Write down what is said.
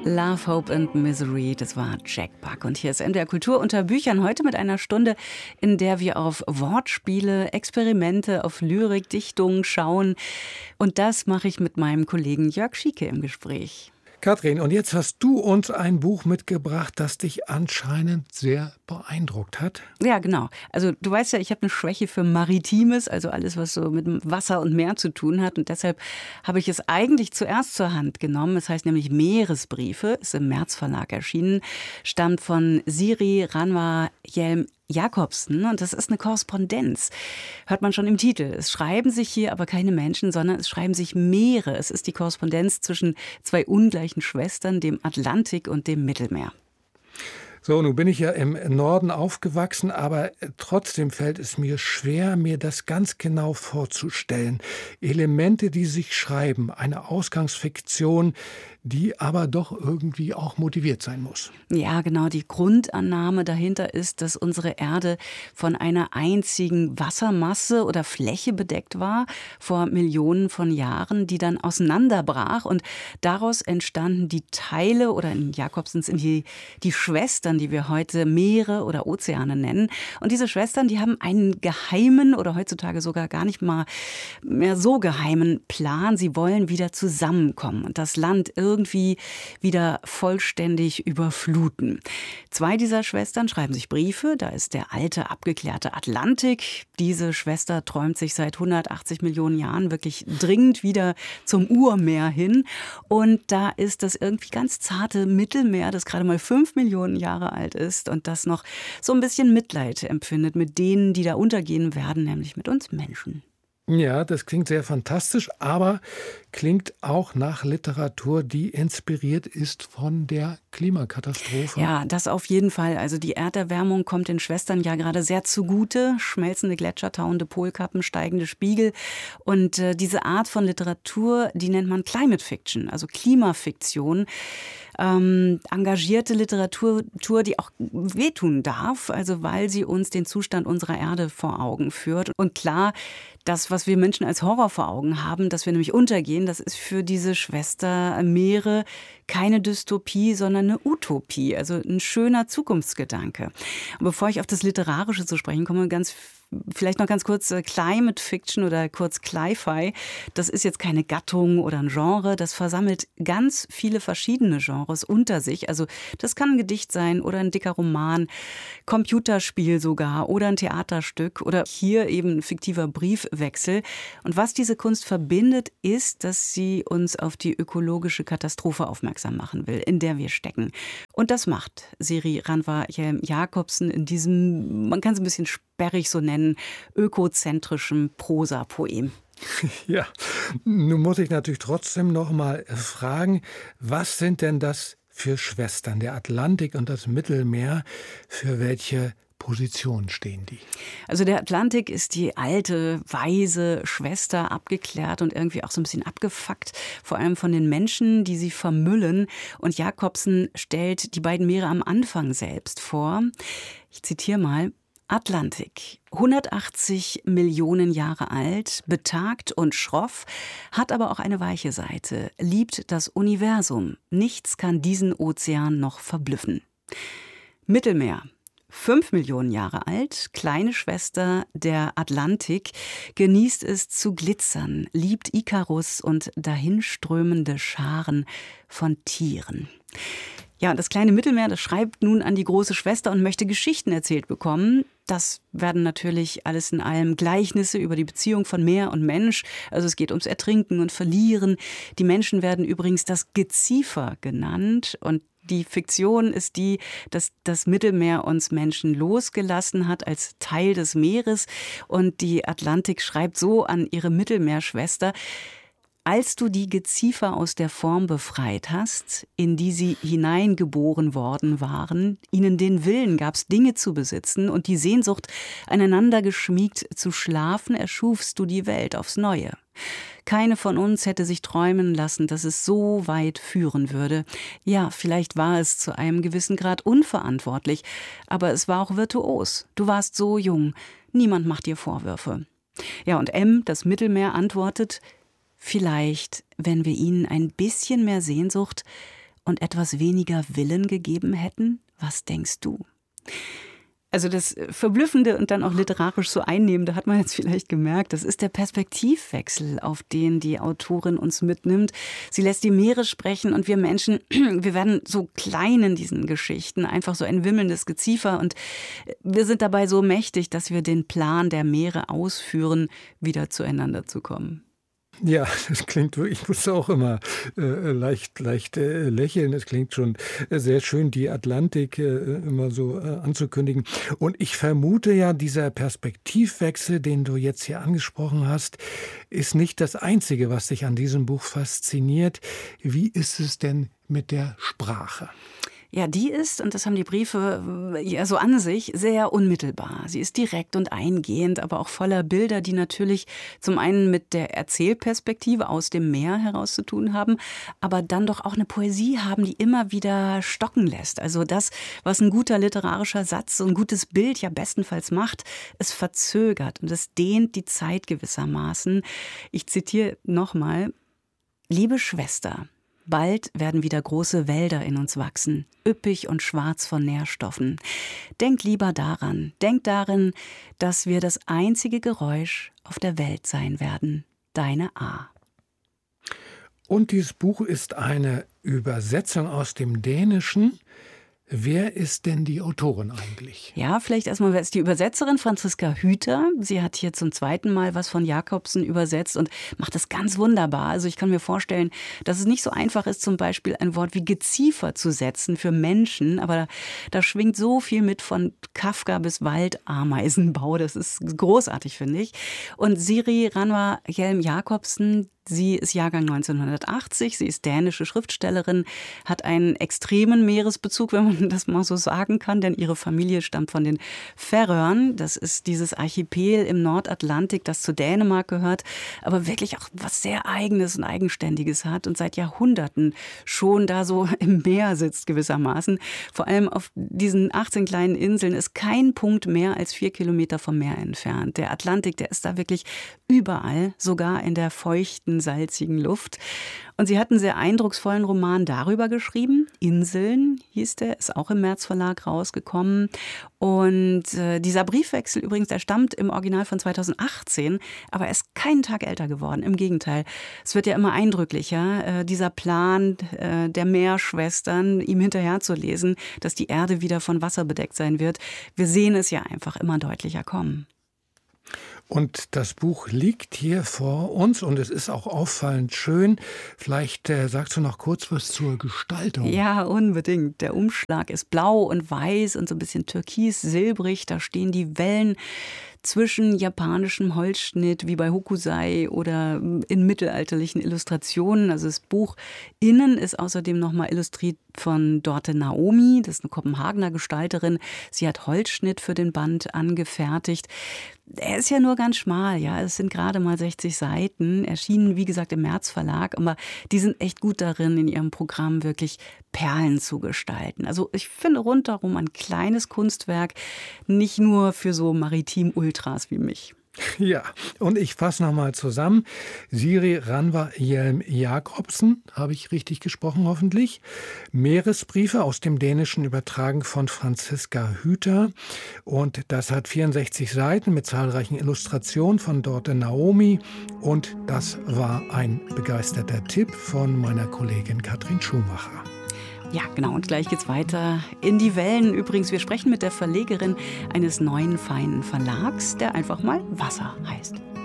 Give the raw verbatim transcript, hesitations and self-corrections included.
Love, Hope and Misery, das war Jack Buck. Und hier ist M D R Kultur unter Büchern, heute mit einer Stunde, in der wir auf Wortspiele, Experimente, auf Lyrik, Dichtung schauen. Und das mache ich mit meinem Kollegen Jörg Schieke im Gespräch. Katrin, und jetzt hast du uns ein Buch mitgebracht, das dich anscheinend sehr beeindruckt hat. Ja, genau. Also du weißt ja, ich habe eine Schwäche für Maritimes, also alles, was so mit Wasser und Meer zu tun hat. Und deshalb habe ich es eigentlich zuerst zur Hand genommen. Es heißt nämlich Meeresbriefe, ist im März Verlag erschienen, stammt von Siri Ranwa-Hjelm Jacobsen, und das ist eine Korrespondenz. Hört man schon im Titel. Es schreiben sich hier aber keine Menschen, sondern es schreiben sich Meere. Es ist die Korrespondenz zwischen zwei ungleichen Schwestern, dem Atlantik und dem Mittelmeer. So, nun bin ich ja im Norden aufgewachsen, aber trotzdem fällt es mir schwer, mir das ganz genau vorzustellen. Elemente, die sich schreiben, eine Ausgangsfiktion, die aber doch irgendwie auch motiviert sein muss. Ja, genau. Die Grundannahme dahinter ist, dass unsere Erde von einer einzigen Wassermasse oder Fläche bedeckt war, vor Millionen von Jahren, die dann auseinanderbrach. Und daraus entstanden die Teile oder in Jakobsens in die, die Schwestern, die wir heute Meere oder Ozeane nennen. Und diese Schwestern, die haben einen geheimen oder heutzutage sogar gar nicht mal mehr so geheimen Plan. Sie wollen wieder zusammenkommen und das Land irgendwie irgendwie wieder vollständig überfluten. Zwei dieser Schwestern schreiben sich Briefe. Da ist der alte, abgeklärte Atlantik. Diese Schwester träumt sich seit hundertachtzig Millionen Jahren wirklich dringend wieder zum Urmeer hin. Und da ist das irgendwie ganz zarte Mittelmeer, das gerade mal fünf Millionen Jahre alt ist und das noch so ein bisschen Mitleid empfindet mit denen, die da untergehen werden, nämlich mit uns Menschen. Ja, das klingt sehr fantastisch, aber klingt auch nach Literatur, die inspiriert ist von der Klimakatastrophe. Ja, das auf jeden Fall. Also die Erderwärmung kommt den Schwestern ja gerade sehr zugute. Schmelzende Gletscher, tauende Polkappen, steigende Spiegel. Und äh, diese Art von Literatur, die nennt man Climate Fiction, also Klimafiktion. Ähm, engagierte Literatur, die auch wehtun darf, also weil sie uns den Zustand unserer Erde vor Augen führt. Und klar, das, was wir Menschen als Horror vor Augen haben, dass wir nämlich untergehen, das ist für diese Schwester Meere keine Dystopie, sondern eine Utopie, also ein schöner Zukunftsgedanke. Und bevor ich auf das Literarische zu sprechen komme, ganz vielleicht noch ganz kurz äh, Climate Fiction oder kurz Cli-Fi. Das ist jetzt keine Gattung oder ein Genre. Das versammelt ganz viele verschiedene Genres unter sich. Also das kann ein Gedicht sein oder ein dicker Roman, Computerspiel sogar oder ein Theaterstück oder hier eben ein fiktiver Briefwechsel. Und was diese Kunst verbindet, ist, dass sie uns auf die ökologische Katastrophe aufmerksam machen will, in der wir stecken. Und das macht Siri Ranwa-Hjelm Jacobsen in diesem, man kann es ein bisschen sperrig so nennen, ökozentrischen Prosapoem. Ja, nun muss ich natürlich trotzdem noch mal fragen, was sind denn das für Schwestern, der Atlantik und das Mittelmeer, für welche Positionen stehen die? Also der Atlantik ist die alte, weise Schwester, abgeklärt und irgendwie auch so ein bisschen abgefuckt, vor allem von den Menschen, die sie vermüllen. Und Jacobsen stellt die beiden Meere am Anfang selbst vor. Ich zitiere mal: Atlantik, hundertachtzig Millionen Jahre alt, betagt und schroff, hat aber auch eine weiche Seite, liebt das Universum. Nichts kann diesen Ozean noch verblüffen. Mittelmeer, fünf Millionen Jahre alt, kleine Schwester der Atlantik, genießt es zu glitzern, liebt Ikarus und dahinströmende Scharen von Tieren. Ja, das kleine Mittelmeer, das schreibt nun an die große Schwester und möchte Geschichten erzählt bekommen. Das werden natürlich alles in allem Gleichnisse über die Beziehung von Meer und Mensch. Also es geht ums Ertrinken und Verlieren. Die Menschen werden übrigens das Geziefer genannt. Und die Fiktion ist die, dass das Mittelmeer uns Menschen losgelassen hat als Teil des Meeres. Und die Atlantik schreibt so an ihre Mittelmeerschwester: Als du die Geziefer aus der Form befreit hast, in die sie hineingeboren worden waren, ihnen den Willen gabst, Dinge zu besitzen und die Sehnsucht, aneinander geschmiegt zu schlafen, erschufst du die Welt aufs Neue. Keine von uns hätte sich träumen lassen, dass es so weit führen würde. Ja, vielleicht war es zu einem gewissen Grad unverantwortlich, aber es war auch virtuos. Du warst so jung, niemand macht dir Vorwürfe. Ja, und M, das Mittelmeer, antwortet: Vielleicht, wenn wir ihnen ein bisschen mehr Sehnsucht und etwas weniger Willen gegeben hätten? Was denkst du? Also das Verblüffende und dann auch literarisch so Einnehmende hat man jetzt vielleicht gemerkt. Das ist der Perspektivwechsel, auf den die Autorin uns mitnimmt. Sie lässt die Meere sprechen und wir Menschen, wir werden so klein in diesen Geschichten, einfach so ein wimmelndes Geziefer. Und wir sind dabei so mächtig, dass wir den Plan der Meere ausführen, wieder zueinander zu kommen. Ja, das klingt wirklich, ich musste auch immer äh, leicht, leicht äh, lächeln. Es klingt schon äh, sehr schön, die Atlantik äh, immer so äh, anzukündigen. Und ich vermute ja, dieser Perspektivwechsel, den du jetzt hier angesprochen hast, ist nicht das Einzige, was dich an diesem Buch fasziniert. Wie ist es denn mit der Sprache? Ja, die ist, und das haben die Briefe ja so an sich, sehr unmittelbar. Sie ist direkt und eingehend, aber auch voller Bilder, die natürlich zum einen mit der Erzählperspektive aus dem Meer heraus zu tun haben, aber dann doch auch eine Poesie haben, die immer wieder stocken lässt. Also das, was ein guter literarischer Satz, so ein gutes Bild ja bestenfalls macht, es verzögert und es dehnt die Zeit gewissermaßen. Ich zitiere nochmal: Liebe Schwester, bald werden wieder große Wälder in uns wachsen, üppig und schwarz von Nährstoffen. Denk lieber daran, denk darin, dass wir das einzige Geräusch auf der Welt sein werden. Deine A. Und dieses Buch ist eine Übersetzung aus dem Dänischen. Wer ist denn die Autorin eigentlich? Ja, vielleicht erstmal, wer ist die Übersetzerin? Franziska Hüter. Sie hat hier zum zweiten Mal was von Jacobsen übersetzt und macht das ganz wunderbar. Also ich kann mir vorstellen, dass es nicht so einfach ist, zum Beispiel ein Wort wie Geziefer zu setzen für Menschen. Aber da, da schwingt so viel mit, von Kafka bis Waldameisenbau. Das ist großartig, finde ich. Und Siri Ranva Hjelm Jacobsen, sie ist Jahrgang neunzehnhundertachtzig, sie ist dänische Schriftstellerin, hat einen extremen Meeresbezug, wenn man das mal so sagen kann, denn ihre Familie stammt von den Färöern. Das ist dieses Archipel im Nordatlantik, das zu Dänemark gehört, aber wirklich auch was sehr Eigenes und Eigenständiges hat und seit Jahrhunderten schon da so im Meer sitzt gewissermaßen. Vor allem auf diesen achtzehn kleinen Inseln ist kein Punkt mehr als vier Kilometer vom Meer entfernt. Der Atlantik, der ist da wirklich überall, sogar in der feuchten, salzigen Luft. Und sie hat einen sehr eindrucksvollen Roman darüber geschrieben. Inseln hieß der, ist auch im März Verlag rausgekommen. Und äh, dieser Briefwechsel übrigens, der stammt im Original von zweitausendachtzehn, aber er ist keinen Tag älter geworden. Im Gegenteil, es wird ja immer eindrücklicher, äh, dieser Plan äh, der Meerschwestern, ihm hinterherzulesen, dass die Erde wieder von Wasser bedeckt sein wird. Wir sehen es ja einfach immer deutlicher kommen. Und das Buch liegt hier vor uns und es ist auch auffallend schön. Vielleicht äh, sagst du noch kurz was zur Gestaltung. Ja, unbedingt. Der Umschlag ist blau und weiß und so ein bisschen türkis-silbrig. Da stehen die Wellen zwischen japanischem Holzschnitt wie bei Hokusai oder in mittelalterlichen Illustrationen. Also das Buch innen ist außerdem nochmal illustriert von Dorte Naomi. Das ist eine Kopenhagener Gestalterin. Sie hat Holzschnitt für den Band angefertigt. Er ist ja nur ganz schmal, ja. Es sind gerade mal sechzig Seiten, erschienen, wie gesagt, im März Verlag, aber die sind echt gut darin, in ihrem Programm wirklich Perlen zu gestalten. Also ich finde rundherum ein kleines Kunstwerk, nicht nur für so Maritim-Ultras wie mich. Ja, und ich fasse nochmal zusammen. Siri Ranva Hjelm Jacobsen, habe ich richtig gesprochen hoffentlich. Meeresbriefe aus dem Dänischen übertragen von Franziska Hüter. Und das hat vierundsechzig Seiten mit zahlreichen Illustrationen von Dorte Naomi. Und das war ein begeisterter Tipp von meiner Kollegin Katrin Schumacher. Ja, genau. Und gleich geht's weiter in die Wellen. Übrigens, wir sprechen mit der Verlegerin eines neuen, feinen Verlags, der einfach mal Wasser heißt.